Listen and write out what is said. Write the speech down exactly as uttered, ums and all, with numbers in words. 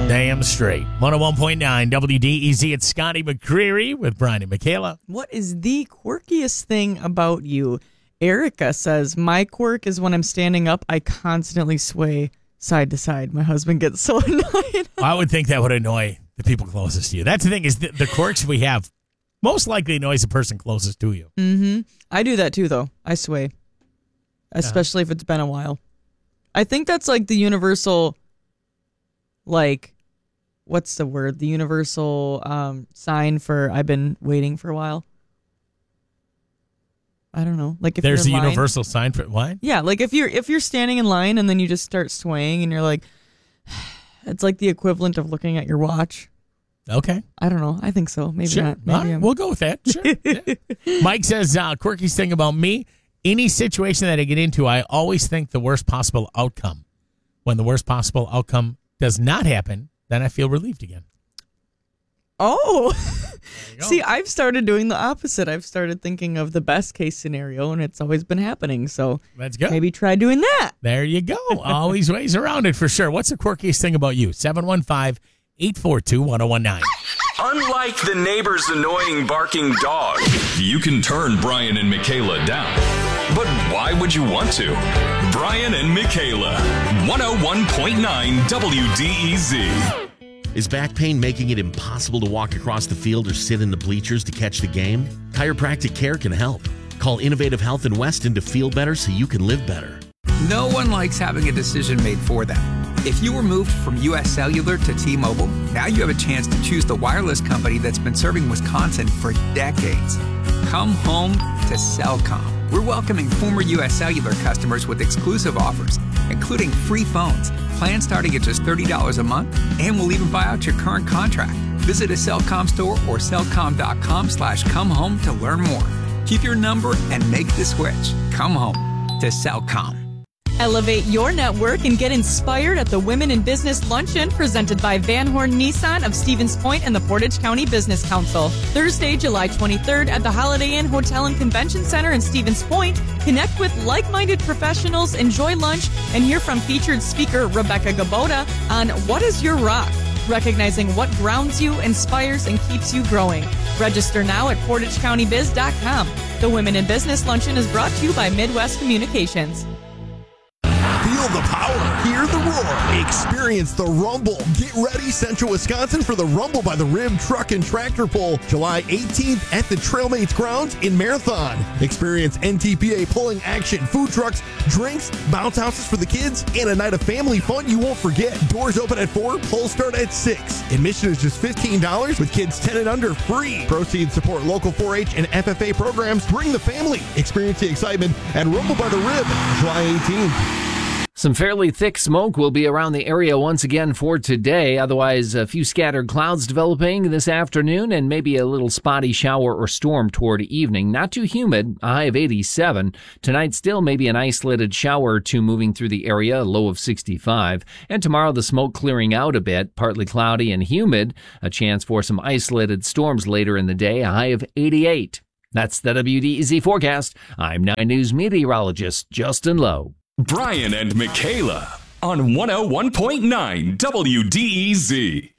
Damn straight. one oh one point nine W D E Z. It's Scotty McCreery with Brian and Michaela. What is the quirkiest thing about you? Erica says, my quirk is when I'm standing up, I constantly sway side to side. My husband gets so annoyed. I would think that would annoy the people closest to you. That's the thing, is the, the quirks we have most likely annoys the person closest to you. Mm-hmm. I do that too, though. I sway. Especially uh-huh. if it's been a while. I think that's like the universal, like, what's the word? The universal um, sign for I've been waiting for a while. I don't know. Like if there's a line, universal sign for what? Yeah, like if you're if you're standing in line and then you just start swaying and you're like, it's like the equivalent of looking at your watch. Okay. I don't know. I think so. Maybe sure. not. Maybe right. We'll go with that. Sure. Yeah. Mike says, uh, quirkiest thing about me, any situation that I get into, I always think the worst possible outcome. When the worst possible outcome does not happen, then I feel relieved again. Oh. See, I've started doing the opposite. I've started thinking of the best case scenario, and it's always been happening. So let's go. Maybe try doing that. There you go. Always ways around it for sure. What's the quirkiest thing about you? seven one five, eight four two, one oh one nine. Unlike the neighbor's annoying barking dog, you can turn Brian and Michaela down. But why would you want to? Brian and Michaela, one oh one point nine W D E Z. Is back pain making it impossible to walk across the field or sit in the bleachers to catch the game? Chiropractic care can help. Call Innovative Health in Weston to feel better so you can live better. No one likes having a decision made for them. If you were moved from U S Cellular to T-Mobile, now you have a chance to choose the wireless company that's been serving Wisconsin for decades. Come home to Cellcom. We're welcoming former U S Cellular customers with exclusive offers, including free phones, plans starting at just thirty dollars a month, and we'll even buy out your current contract. Visit a Cellcom store or cellcom.com slash come home to learn more. Keep your number and make the switch. Come home to Cellcom. Elevate your network and get inspired at the Women in Business Luncheon presented by Van Horn Nissan of Stevens Point and the Portage County Business Council. Thursday, July twenty-third at the Holiday Inn Hotel and Convention Center in Stevens Point. Connect with like-minded professionals, enjoy lunch, and hear from featured speaker Rebecca Gaboda on What is Your Rock? Recognizing what grounds you, inspires, and keeps you growing. Register now at portage county biz dot com. The Women in Business Luncheon is brought to you by Midwest Communications. Feel the power. Hear the roar. Experience the rumble. Get ready, Central Wisconsin, for the Rumble by the Rim Truck and Tractor Pull, July eighteenth at the Trailmates Grounds in Marathon. Experience N T P A pulling action, food trucks, drinks, bounce houses for the kids, and a night of family fun you won't forget. Doors open at four, polls start at six. Admission is just fifteen dollars with kids ten and under free. Proceeds support local four H and F F A programs. Bring the family. Experience the excitement at Rumble by the Rib, July eighteenth. Some fairly thick smoke will be around the area once again for today. Otherwise, a few scattered clouds developing this afternoon and maybe a little spotty shower or storm toward evening. Not too humid, a high of eighty-seven. Tonight, still maybe an isolated shower or two moving through the area, a low of sixty-five. And tomorrow, the smoke clearing out a bit, partly cloudy and humid. A chance for some isolated storms later in the day, a high of eighty-eight. That's the W D E Z forecast. I'm nine News meteorologist Justin Lowe. Brian and Michaela on one oh one point nine W D E Z.